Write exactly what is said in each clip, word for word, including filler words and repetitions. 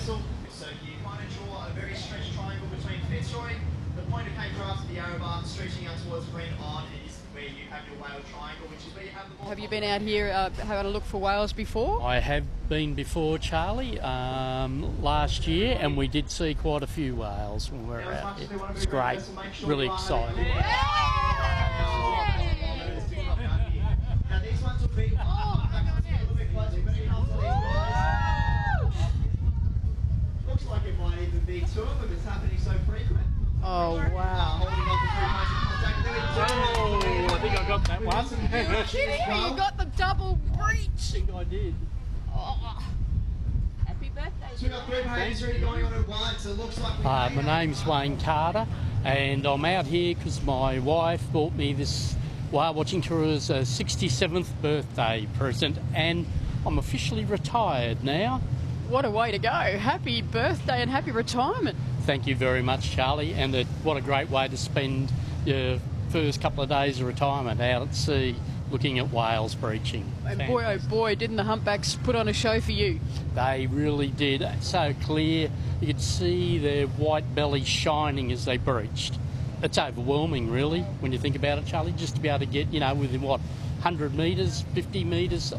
vessel. So you kind of draw a very stretched triangle between Fitzroy, the point of Cape Craft, the Yarrabah, stretching out towards Green on is where you have your whale triangle, which is where you have the more... Have you been out here uh, having a look for whales before? I have been before, Charlie, um, last year, and we did see quite a few whales when we were out here. It's great, really exciting. Now these ones will be... Oh, a little bit closer, very comfortable. Looks like it might even be two of them. It's happening so frequent. Oh, wow. Oh, I think I got that one. You're kidding me, you got the double breach. I think I did. Oh. Happy birthday. So we've got three parties already going on at once. It looks like... Uh, my name's Wayne Carter, and I'm out here because my wife bought me this whale watching tour as a sixty-seventh birthday present, and I'm officially retired now. What a way to go. Happy birthday and happy retirement. Thank you very much, Charlie, and it, what a great way to spend your first couple of days of retirement out at sea looking at whales breaching. And boy, oh boy, didn't the humpbacks put on a show for you. They really did. So clear. You could see their white belly shining as they breached. It's overwhelming, really, when you think about it, Charlie, just to be able to get, you know, within, what, one hundred metres, fifty metres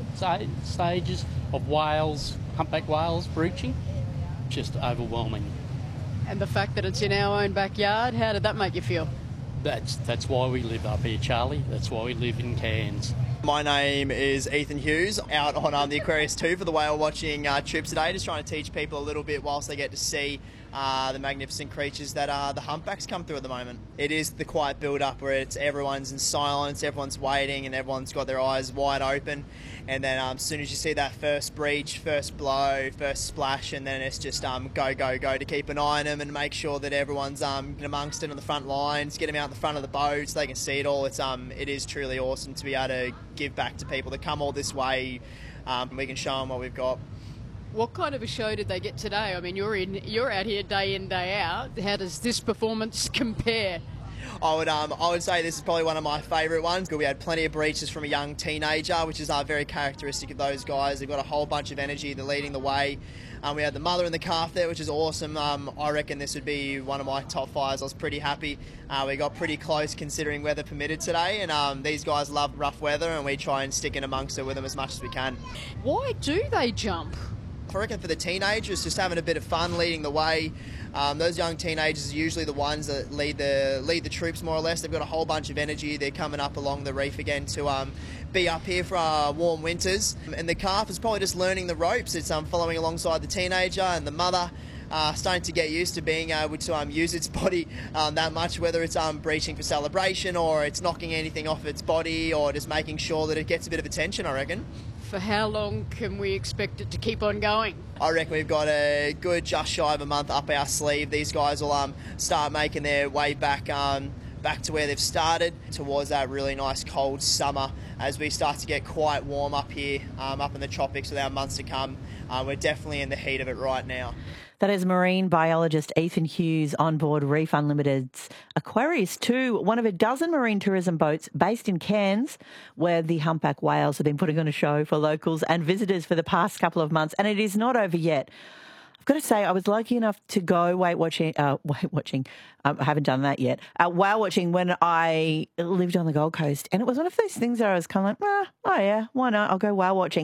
stages of whales, humpback whales breaching. Just overwhelming. And the fact that it's in our own backyard, how did that make you feel? That's that's why we live up here, Charlie. That's why we live in Cairns. My name is Ethan Hughes, out on um, the Aquarius two for the whale watching uh, trip today, just trying to teach people a little bit whilst they get to see uh, the magnificent creatures that uh, the humpbacks come through at the moment. It is the quiet build-up where it's everyone's in silence, everyone's waiting, and everyone's got their eyes wide open. And then um, as soon as you see that first breach, first blow, first splash, and then it's just um, go, go, go to keep an eye on them and make sure that everyone's um, amongst it on the front lines, get them out in the front of the boat so they can see it all. It's um, it is truly awesome to be able to give back to people that come all this way. Um, we can show them what we've got. What kind of a show did they get today? I mean, you're in, you're out here day in, day out. How does this performance compare? I would um, I would say this is probably one of my favourite ones. We had plenty of breaches from a young teenager, which is uh, very characteristic of those guys. They've got a whole bunch of energy. They're leading the way. Um, we had the mother and the calf there, which is awesome. Um, I reckon this would be one of my top fives. I was pretty happy. Uh, we got pretty close considering weather permitted today, and um, these guys love rough weather, and we try and stick in amongst it with them as much as we can. Why do they jump? I reckon for the teenagers, just having a bit of fun, leading the way. Um, those young teenagers are usually the ones that lead the lead the troops more or less. They've got a whole bunch of energy. They're coming up along the reef again to um, be up here for our warm winters. And the calf is probably just learning the ropes. It's um, following alongside the teenager, and the mother uh, starting to get used to being able to um, use its body um, that much, whether it's um, breaching for celebration or it's knocking anything off its body or just making sure that it gets a bit of attention, I reckon. For how long can we expect it to keep on going? I reckon we've got a good just shy of a month up our sleeve. These guys will um, start making their way back um, back to where they've started, towards that really nice cold summer as we start to get quite warm up here, um, up in the tropics with our months to come. Uh, we're definitely in the heat of it right now. That is marine biologist Ethan Hughes on board Reef Unlimited's Aquarius two, one of a dozen marine tourism boats based in Cairns, where the humpback whales have been putting on a show for locals and visitors for the past couple of months, and it is not over yet. I've got to say, I was lucky enough to go whale watching. Uh, whale watching. Um, I haven't done that yet. Uh, whale watching when I lived on the Gold Coast, and it was one of those things where I was kind of like, ah, oh yeah, why not? I'll go whale watching.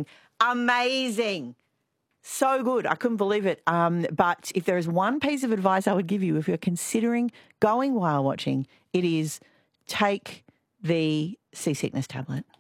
Amazing. So good. I couldn't believe it. Um, but if there is one piece of advice I would give you if you're considering going whale watching, it is take the seasickness tablet.